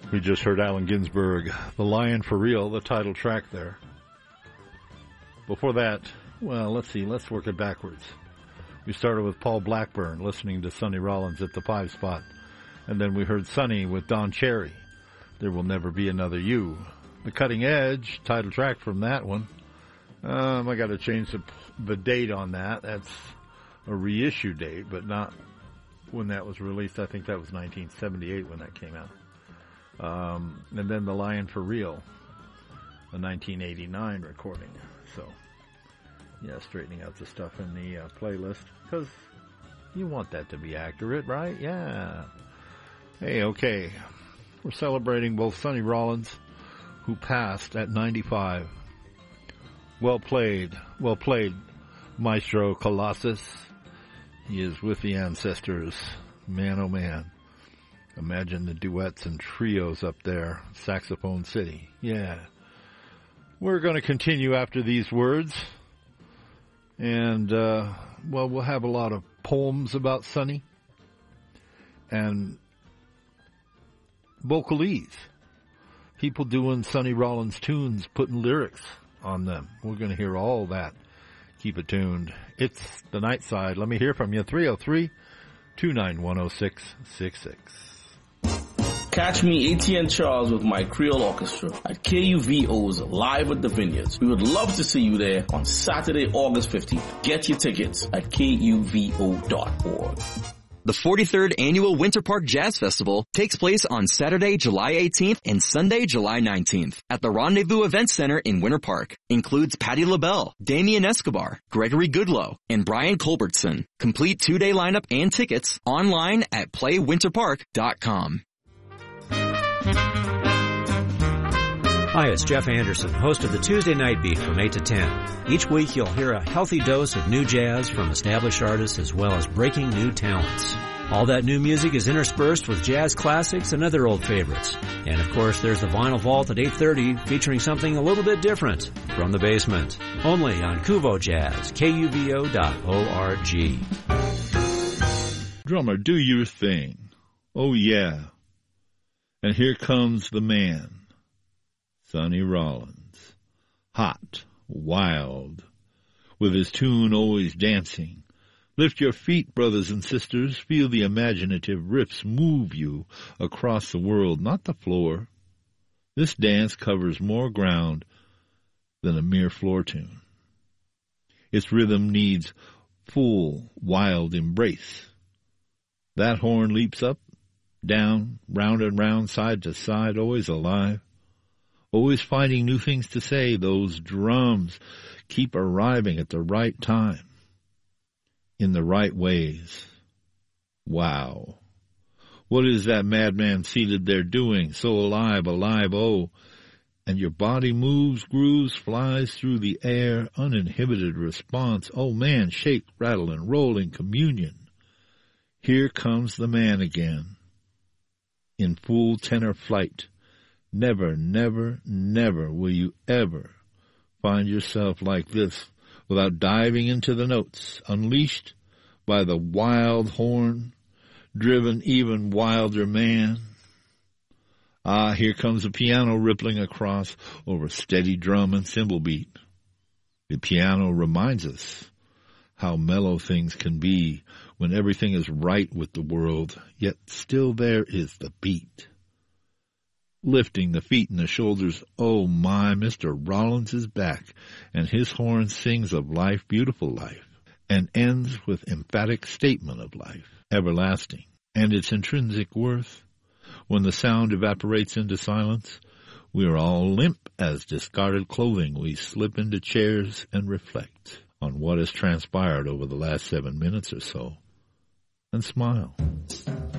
We just heard Allen Ginsberg, The Lion for Real, the title track there. Before that, well, let's see, let's work it backwards. We started with Paul Blackburn listening to Sonny Rollins at the 5 spot. And then we heard Sonny with Don Cherry, There Will Never Be Another You. The Cutting Edge, title track from that one. I got to change the date on that. That's a reissue date, but not when that was released. I think that was 1978 when that came out. And then The Lion for Real, a 1989 recording. So, yeah, straightening out the stuff in the playlist, because you want that to be accurate, right? Yeah. Hey, okay. We're celebrating both Sonny Rollins, who passed at 95. Well played, Maestro Colossus. He is with the ancestors. Man, oh man. Imagine the duets and trios up there. Saxophone City. Yeah. We're going to continue after these words. And, well, we'll have a lot of poems about Sonny. And vocalese. People doing Sonny Rollins tunes, putting lyrics on them. We're going to hear all that. Keep it tuned. It's the Night Side. Let me hear from you. 303-291-0666. Catch me, ATN Charles, with my Creole Orchestra at KUVO's Live at the Vineyards. We would love to see you there on Saturday, August 15th. Get your tickets at KUVO.org. The 43rd Annual Winter Park Jazz Festival takes place on Saturday, July 18th and Sunday, July 19th at the Rendezvous Event Center in Winter Park. Includes Patti LaBelle, Damian Escobar, Gregory Goodloe, and Brian Culbertson. Complete 2-day lineup and tickets online at playwinterpark.com. Hi, it's Jeff Anderson, host of the Tuesday Night Beat from 8 to 10. Each week you'll hear a healthy dose of new jazz from established artists as well as breaking new talents. All that new music is interspersed with jazz classics and other old favorites. And of course there's the Vinyl Vault at 8:30 featuring something a little bit different from the basement. Only on Kuvo Jazz, KUVO.org. Drummer, do your thing. Oh yeah. And here comes the man. Sonny Rollins, hot, wild, with his tune always dancing. Lift your feet, brothers and sisters, feel the imaginative riffs move you across the world, not the floor. This dance covers more ground than a mere floor tune. Its rhythm needs full, wild embrace. That horn leaps up, down, round and round, side to side, always alive. Always finding new things to say. Those drums keep arriving at the right time, in the right ways. Wow. What is that madman seated there doing? So alive, oh. And your body moves, grooves, flies through the air, uninhibited response. Oh man, shake, rattle, and roll in communion. Here comes the man again, in full tenor flight. Never, never, never will you ever find yourself like this without diving into the notes, unleashed by the wild horn, driven even wilder man. Ah, here comes the piano rippling across over steady drum and cymbal beat. The piano reminds us how mellow things can be when everything is right with the world, yet still there is the beat. Lifting the feet and the shoulders, oh my, Mr. Rollins is back, and his horn sings of life, beautiful life, and ends with emphatic statement of life, everlasting, and its intrinsic worth. When the sound evaporates into silence, we are all limp as discarded clothing. We slip into chairs and reflect on what has transpired over the last 7 minutes or so, and smile.